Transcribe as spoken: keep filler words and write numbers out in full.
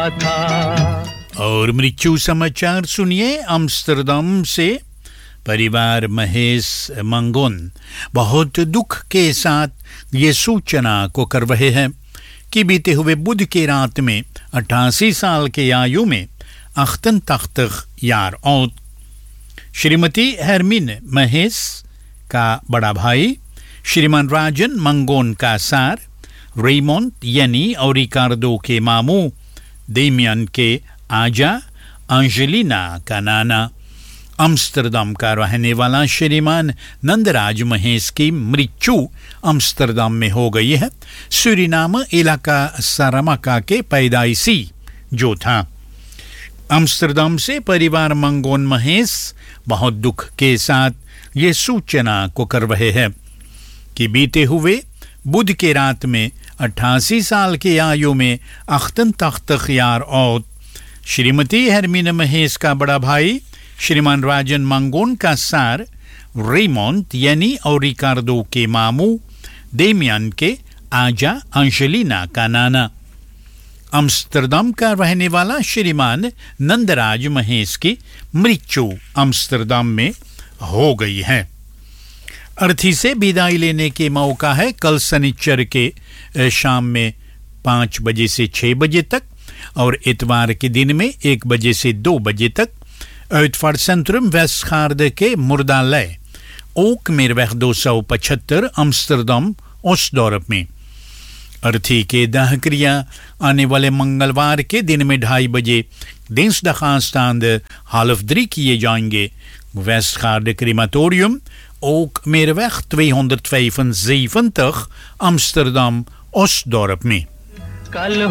था। और मृत्यु समाचार सुनिए अम्स्टरडम से। परिवार महेश मंगोन बहुत दुख के साथ ये सूचना को कर रहे हैं कि बीते हुए बुध की रात में अट्ठासी साल के आयु में अख्तन तख्तख यार औत श्रीमती हरमिन महेश का बड़ा भाई, श्रीमान राजन मंगोन का सार, रेमोंड यानी और रिकार्डो के मामू, डेमियन के आजा, एंजेलिना का नाना। अम्स्टरडम का रहने वाला श्रीमान नंदराज महेश की मृत्यु अम्स्टरडम में हो गई है। सूरीनाम इलाका सारामाका के पैदाइशी जो था। अम्स्टरडम से परिवार मंगोन महेश बहुत दुख के साथ ये सूचना को कर रहे हैं कि बीते हुए बुध के रात में अट्ठासी साल की आयु में अख्तन तख्तख यार औत श्रीमती हरमिन महेश का बड़ा भाई, श्रीमान राजन मंगोन का सार, रेमोंड यानी और रिकार्डो के मामू, डेमियन के आजा, एंजेलिना का नाना। अम्स्टरडम का रहने वाला श्रीमान नंदराज महेश की मृत्यु अम्स्टरडम में हो गई है। अर्थी से विदाई लेने के मौका है कल शनिचर के शाम में पाँच बजे से छः बजे तक और इतवार के दिन में एक बजे से दो बजे तक Uitvaartcentrum Westgaarde के मुर्दालय ओक मेरवेग दो सौ पचहत्तर अम्स्टरडम ओस्टडोर्प में। अर्थी के दाह क्रिया आने वाले मंगलवार के दिन में ढाई बजे दिnsdagavond half drie किए जाएंगे। Westgaarde crematorium ook Meerweg tweehonderdvijfenzeventig Amsterdam Osdorp में। कल